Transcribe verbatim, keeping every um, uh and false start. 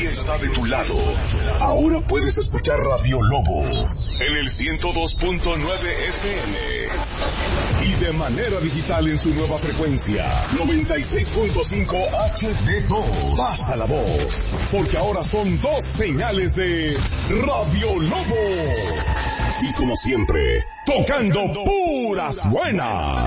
todavía está de tu lado. Ahora puedes escuchar Radio Lobo en el ciento dos punto nueve F M y de manera digital en su nueva frecuencia noventa y seis punto cinco H D dos. Pasa la voz, porque ahora son dos señales de Radio Lobo. Y como siempre, tocando puras buenas.